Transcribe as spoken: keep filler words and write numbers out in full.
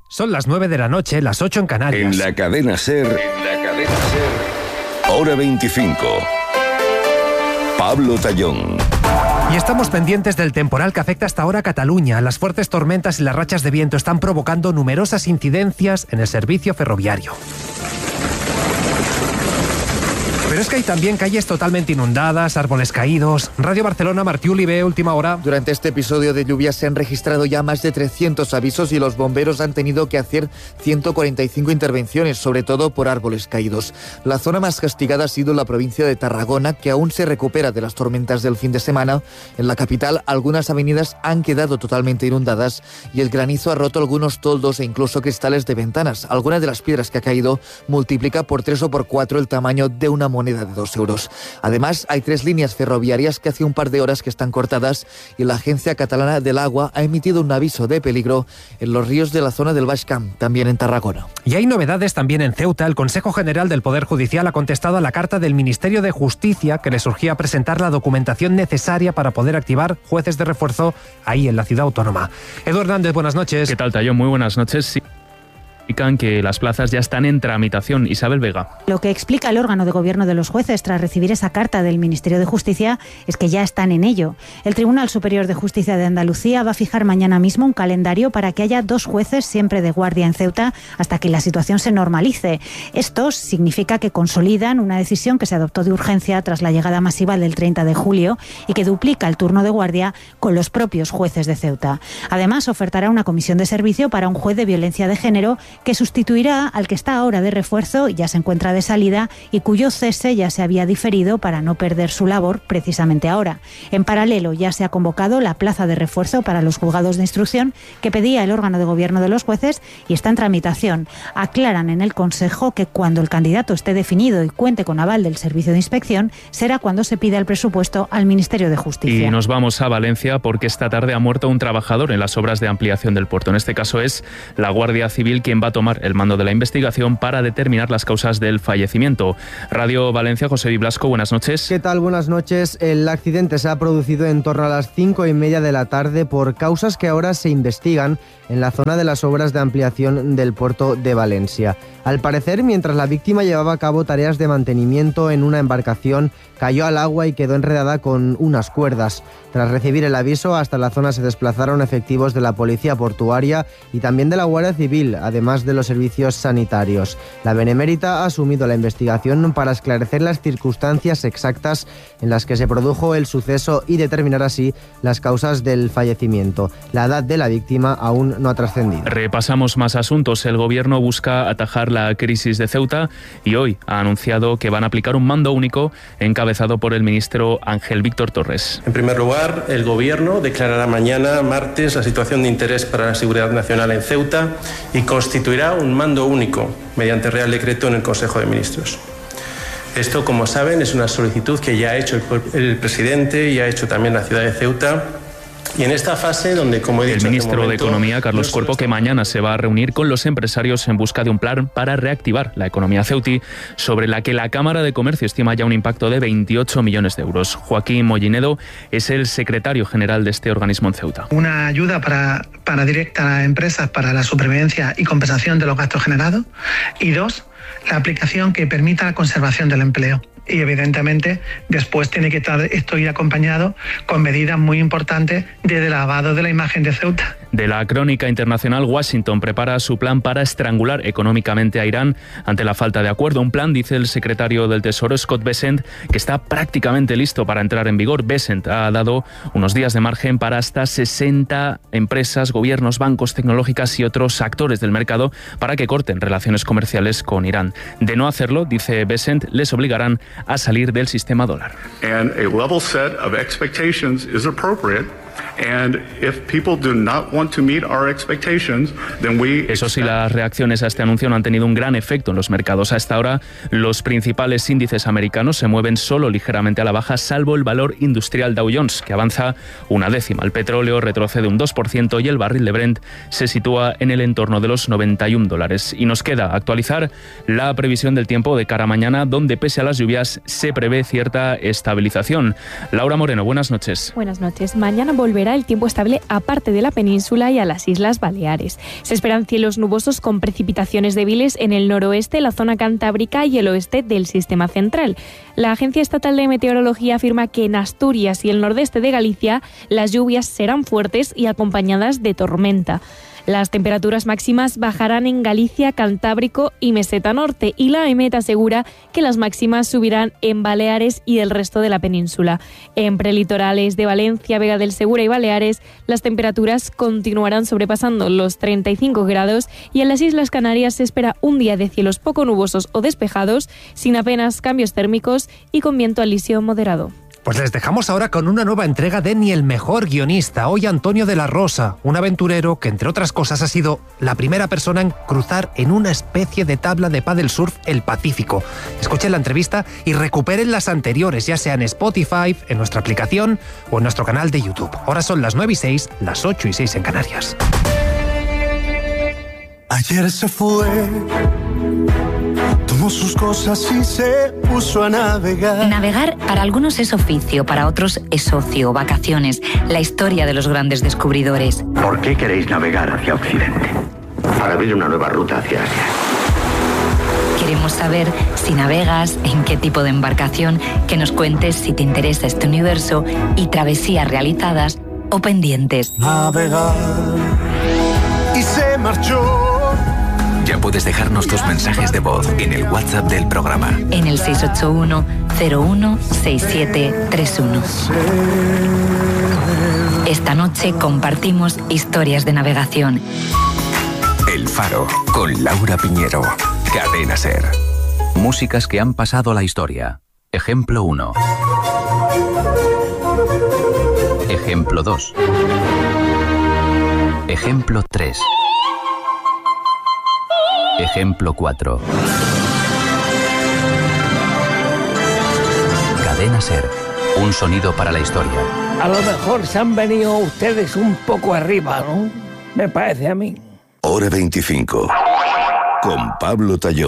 Son las nueve de la noche, las ocho en Canarias. En la cadena SER, en la cadena SER, hora veinticinco. Pablo Tallón. Y estamos pendientes del temporal que afecta hasta ahora a Cataluña. Las fuertes tormentas y las rachas de viento están provocando numerosas incidencias en el servicio ferroviario. Pero es que hay también calles totalmente inundadas, árboles caídos. Radio Barcelona, Martí Olivé, última hora. Durante este episodio de lluvia se han registrado ya más de trescientos avisos y los bomberos han tenido que hacer ciento cuarenta y cinco intervenciones, sobre todo por árboles caídos. La zona más castigada ha sido la provincia de Tarragona, que aún se recupera de las tormentas del fin de semana. En la capital, algunas avenidas han quedado totalmente inundadas y el granizo ha roto algunos toldos e incluso cristales de ventanas. Alguna de las piedras que ha caído multiplica por tres o por cuatro el tamaño de una moneda moneda de dos euros. Además, hay tres líneas ferroviarias que hace un par de horas que están cortadas y la Agencia Catalana del Agua ha emitido un aviso de peligro en los ríos de la zona del Baix Camp, también en Tarragona. Y hay novedades también en Ceuta. El Consejo General del Poder Judicial ha contestado a la carta del Ministerio de Justicia que le surgía presentar la documentación necesaria para poder activar jueces de refuerzo ahí en la ciudad autónoma. Edu Hernández, buenas noches. ¿Qué tal, Tallón? Muy buenas noches. Sí. Que las plazas ya están en tramitación. Isabel Vega. Lo que explica el órgano de gobierno de los jueces tras recibir esa carta del Ministerio de Justicia es que ya están en ello. El Tribunal Superior de Justicia de Andalucía va a fijar mañana mismo un calendario para que haya dos jueces siempre de guardia en Ceuta hasta que la situación se normalice. Esto significa que consolidan una decisión que se adoptó de urgencia tras la llegada masiva del treinta de julio y que duplica el turno de guardia con los propios jueces de Ceuta. Además, ofertará una comisión de servicio para un juez de violencia de género que sustituirá al que está ahora de refuerzo, ya se encuentra de salida y cuyo cese ya se había diferido para no perder su labor precisamente ahora. En paralelo, ya se ha convocado la plaza de refuerzo para los juzgados de instrucción que pedía el órgano de gobierno de los jueces y está en tramitación. Aclaran en el Consejo que cuando el candidato esté definido y cuente con aval del Servicio de Inspección, será cuando se pida el presupuesto al Ministerio de Justicia. Y nos vamos a Valencia porque esta tarde ha muerto un trabajador en las obras de ampliación del puerto. En este caso es la Guardia Civil quien va a tomar el mando de la investigación para determinar las causas del fallecimiento. Radio Valencia, José Blasco, buenas noches. ¿Qué tal? Buenas noches. El accidente se ha producido en torno a las cinco y media de la tarde por causas que ahora se investigan en la zona de las obras de ampliación del puerto de Valencia. Al parecer, mientras la víctima llevaba a cabo tareas de mantenimiento en una embarcación, cayó al agua y quedó enredada con unas cuerdas. Tras recibir el aviso, hasta la zona se desplazaron efectivos de la Policía Portuaria y también de la Guardia Civil, además de los servicios sanitarios. La Benemérita ha asumido la investigación para esclarecer las circunstancias exactas en las que se produjo el suceso y determinar así las causas del fallecimiento. La edad de la víctima aún no ha trascendido. Repasamos más asuntos. El Gobierno busca atajar la crisis de Ceuta y hoy ha anunciado que van a aplicar un mando único encabezado por el ministro Ángel Víctor Torres. En primer lugar, el Gobierno declarará mañana, martes, la situación de interés para la seguridad nacional en Ceuta y constituirá un mando único mediante Real Decreto en el Consejo de Ministros. Esto, como saben, es una solicitud que ya ha hecho el, el presidente y ha hecho también la ciudad de Ceuta. Y en esta fase donde, como he dicho, el ministro momento, de Economía, Carlos Cuerpo, que mañana se va a reunir con los empresarios en busca de un plan para reactivar la economía ceutí, sobre la que la Cámara de Comercio estima ya un impacto de veintiocho millones de euros. Joaquín Mollinedo es el secretario general de este organismo en Ceuta. Una ayuda para, para directa a empresas para la supervivencia y compensación de los gastos generados. Y dos, la aplicación que permita la conservación del empleo. Y evidentemente después tiene que estar esto ir acompañado con medidas muy importantes de lavado de la imagen de Ceuta. De la crónica internacional, Washington prepara su plan para estrangular económicamente a Irán ante la falta de acuerdo. Un plan, dice el secretario del Tesoro, Scott Bessent, que está prácticamente listo para entrar en vigor. Bessent ha dado unos días de margen para hasta sesenta empresas, gobiernos, bancos, tecnológicas y otros actores del mercado para que corten relaciones comerciales con Irán. De no hacerlo, dice Bessent, les obligarán a salir del sistema dólar. And a level set of expectations is appropriate. And if people do not want to meet our expectations, then we... Eso sí, las reacciones a este anuncio no han tenido un gran efecto en los mercados. A esta hora, los principales índices americanos se mueven solo ligeramente a la baja, salvo el valor industrial Dow Jones, que avanza una décima. El petróleo retrocede un dos por ciento y el barril de Brent se sitúa en el entorno de los noventa y un dólares. Y nos queda actualizar la previsión del tiempo de cara a mañana, donde pese a las lluvias se prevé cierta estabilización. Laura Moreno, buenas noches. Buenas noches. Mañana volverá mantendrá el tiempo estable a parte de la península y a las Islas Baleares. Se esperan cielos nubosos con precipitaciones débiles en el noroeste, la zona cantábrica y el oeste del sistema central. La Agencia Estatal de Meteorología afirma que en Asturias y el nordeste de Galicia las lluvias serán fuertes y acompañadas de tormenta. Las temperaturas máximas bajarán en Galicia, Cantábrico y Meseta Norte, y la EMET asegura que las máximas subirán en Baleares y el resto de la península. En prelitorales de Valencia, Vega del Segura y Baleares, las temperaturas continuarán sobrepasando los treinta y cinco grados, y en las Islas Canarias se espera un día de cielos poco nubosos o despejados, sin apenas cambios térmicos y con viento alisio moderado. Pues les dejamos ahora con una nueva entrega de Ni el mejor guionista. Hoy Antonio de la Rosa, un aventurero que, entre otras cosas, ha sido la primera persona en cruzar en una especie de tabla de paddle surf el Pacífico. Escuchen la entrevista y recuperen las anteriores, ya sea en Spotify, en nuestra aplicación o en nuestro canal de YouTube. Ahora son las nueve y seis, las ocho y seis en Canarias. Ayer se fue, tomó sus cosas y se puso a navegar. Navegar para algunos es oficio, para otros es ocio, vacaciones, la historia de los grandes descubridores. ¿Por qué queréis navegar hacia Occidente? Para abrir una nueva ruta hacia Asia. Queremos saber si navegas, en qué tipo de embarcación, que nos cuentes si te interesa este universo y travesías realizadas o pendientes. Navegar y se marchó. Ya puedes dejarnos tus mensajes de voz en el WhatsApp del programa. En el seis ocho uno, cero uno, seis siete tres uno. Esta noche compartimos historias de navegación. El Faro, con Laura Piñero. Cadena SER. Músicas que han pasado a la historia. Ejemplo uno. Ejemplo dos. Ejemplo tres. Ejemplo cuatro. Cadena SER. Un sonido para la historia. A lo mejor se han venido ustedes un poco arriba, ¿no? Me parece a mí. Hora veinticinco. Con Pablo Tallón.